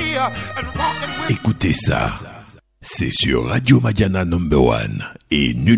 Écoutez ça, c'est sur Radio Madiana #1 et nulle